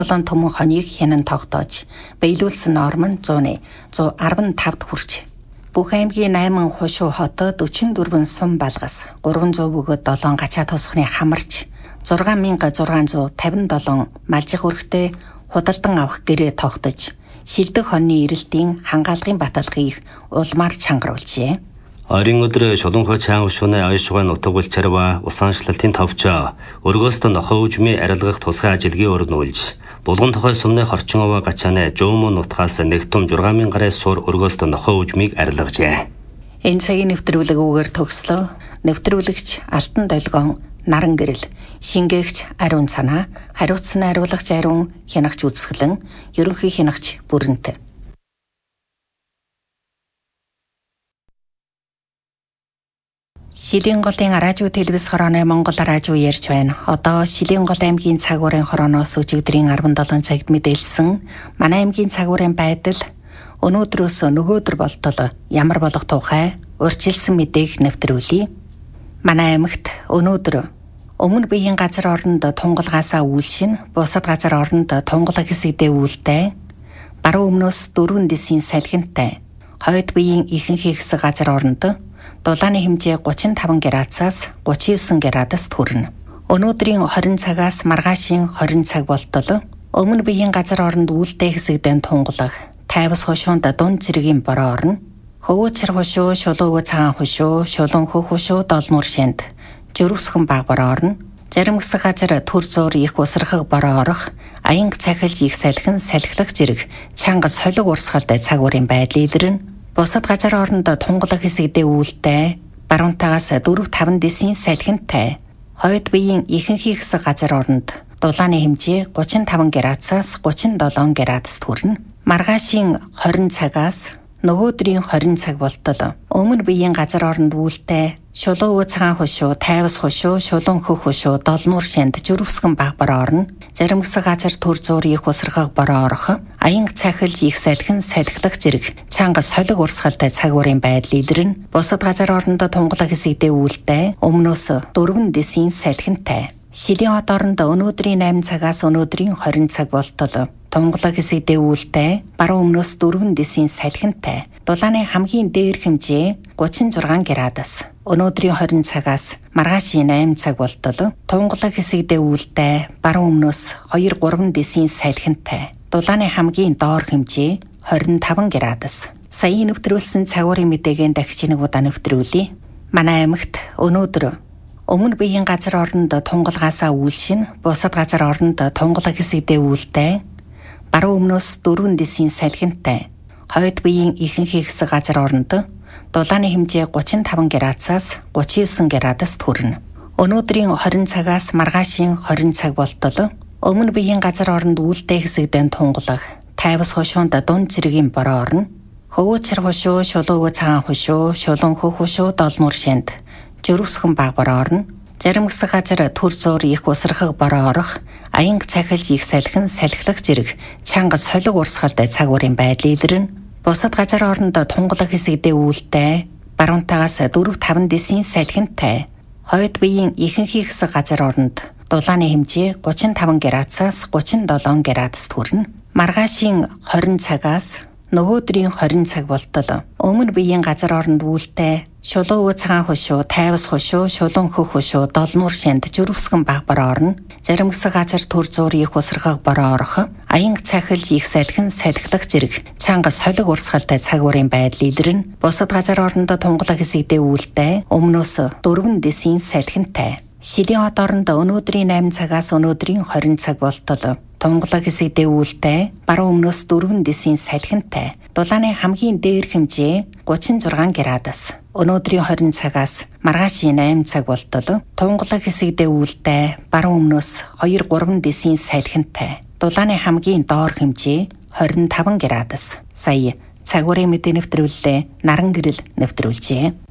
7 төмөн хоньыг хянан тогтоож, биелүүлсэн норм нь 115-д хүрч. Бүх аймгийн 8 хушуу хотод 44 сум балгас, 300 бөгөөд 7 гачаа тосхны хамарч, 6657 малжих өргөтэй худалдан авах гэрээ тогтож, шилдэг хоньны эрэлтийн хангаалгын баталгыг улмаар чангаруулжээ. Орын өдөр шулуунхой чаан хушууны аюушгай нутаг булчарва усаанчлалтын товчоо өргөөст нохоо үжмийн арилгах тусгай ажилгийн өрн үйлж булган тохой сумны хорчин овоо гачааны жөөмөн нутгаас нэгтум 6000 гаруй сур өргөөст нохоо үжмийг арилгажээ. Энэ цагийн нэвтрүүлэг үгээр төгслөө. Нэвтрүүлэгч Алтан Долгион, Наран Гэрэл, шингээгч Ариун Цанаа, хариуцсан хариулагч Ариун, хянагч Үзэсгэлэн, ерөнхий хянагч Бүрэнт. Шилийн голын радио телевиз хорооны Монгол радио ярьж байна. Одоо Шилийн гол аймгийн цагуурын хорооноос өчигдрийн 17 цагт мэдээлсэн манай аймгийн цагуурын байдал өнөөдрөөс нөгөөдөр болтол ямар болох тухай урьдчилсан мэдээг нэвтрүүлье. Манай аймагт өнөөдөр өмнө биеийн газар оронд тунгалгаасаа үйлшин, бусад газар оронд тунгалаг хэсэгдээ үйлдэй, баруун өмнөөс 4 дэсийн салхинтай, хойд биеийн ихэнх хэсэг газар оронд дулааны хэмжээ 35 градусаас 39 градус хүрнэ. Өнөөдрийн 20 цагаас маргаашийн 20 цаг болтол өмнө биеийн газар оронд үйлдэй хэсэгдэн тунгалаг, тайвас хушуунд дунд зэргийн бороо орно. Хөвөөчр хушуу, шулууг цагаан хушуу, шулуун хөх хушуу, долмуур шинд жөрөвсгөн баг бороо орно. Зарим хэсэг газар төр зуур их усрахаг бороо орох, аянг цахилж их салхин салхилах зэрэг чангас солиг урсгалтай цагуурын байдал илэрнэ. Бусад газар оронд тунгалаг хэсэгдээ үйлдэй, баруунтаагаас 4-5 дэсийн салхинтай, хойд биеийн ихэнх хэсэг газар оронд дулааны хэмжээ 35 градусаас 37 градус хүрнэ. Маргаашийн 20 цагаас нөгөөдрийн 20 цаг болтол өмнө биеийн газар оронд үйлдэй, шулуу цагаан хушуу, тайвас хушуу, шулуун хөх хушуу, долнуур шинд жөрөвсгөн баг бороо орно. Зарим хэсэг газар төр зуур их усрахаг бороо орох, аянг цахилж их салхин салхилах зэрэг чангас солиг урсгалтай цагуурын байдал илэрнэ. Бусад газар оронд тунгалаг хэсэгдээ үйлдэй, өмнөөс 4 дэсийн салхинтай. Шилийн хот оронд өнөөдрийн 8 цагаас өнөөдрийн 20 цаг болтол тунгалаг хэсэгдээ үйлдэй, баруун өмнөөс 4 дэсийн салхинтай, дулааны хамгийн дээр хэмжээ 36 градус. Өнөөдрийн 20 цагаас маргаашийн 8 цаг болтол тунгалаг хэсэгдээ үйлдэй, баруун өмнөөс 2-3 дэсийн салхинтай, дулааны хамгийн доор хэмжээ 25 градус. Сая нэвтрүүлсэн цагуурын мэдээгээ дахиж нэг удаа нэвтрүүлье. Манай аймагт өнөөдөр өмнө биеийн газар оронд тунгалгаасаа үйлшин, бусад газар оронд тунгалаг хэсэгдээ үйлдэй, баруун өмнөөс 4 дэсийн салхинтай, хойд биеийн ихэнх хэсэг газар оронд дулааны хэмжээ 35 градусаас 39 градус хүрнэ. Өнөөдрийн 20 цагаас маргаашийн 20 цаг болтол өмнө биеийн газар оронд үйлдэй хэсэгдэн тунгалаг, тайвас хушуунд дунд зэргийн бороо орно. Хөвөөчр хушуу, шулууг цагаан хушуу, шулуун хөх хушуу, долмуур шинд жөрөвсгөн баг бороо орно. Зарим хэсэг газар төр зуур их усрахаг бороо орох, аянг цахилж их салхин салхилах зэрэг чангас солиг урсгалтай цагуурын байдал илэрнэ. Бусад газар оронд тунгалаг хэсэгдээ үйлдэй, баруунтаагаас 4-5 дэсийн салхинтай, хойд биеийн ихэнх хэсэг газар оронд дулааны хэмжээ 35 градусаас 37 градус хүрнэ. Маргаашийн 20 цагаас нөгөөдрийн 20 цаг болтол өмнө биеийн газар оронд үйлдэй, шулуу цагаан хушуу, тайвас хушуу, шулуун хөх хушуу, долнуур шинд жөрөвсгөн баг бороо орно. Зарим хэсэг газар төр зуур их усрахаг бороо орох, аянг цахилж их салхин салхилах зэрэг чангас солиг урсгалтай цагуурын байдал илэрнэ. Бусад газар оронд тунгалаг хэсэгдээ үйлдэй, өмнөөс 4 дэсийн салхинтай. Шилийн хот оронд өнөөдрийн 8 цагаас өнөөдрийн 20 цаг болтол тунгалаг хэсэгдээ үйлдэй, баруун өмнөөс 4 дэсийн салхинтай, дулааны хамгийн дээр хэмжээ 36 градус. Өнөөдрийн 20 цагаас маргаашийн 8 цаг болтол тунгалаг хэсэгдээ үйлдэй, баруун өмнөөс 2-3 дэсийн салхинтай, дулааны хамгийн доор хэмжээ 25 градус. Сая цагуурын мэдээ нэвтрүүлэлээ Наран Гэрэл нэвтрүүлжээ.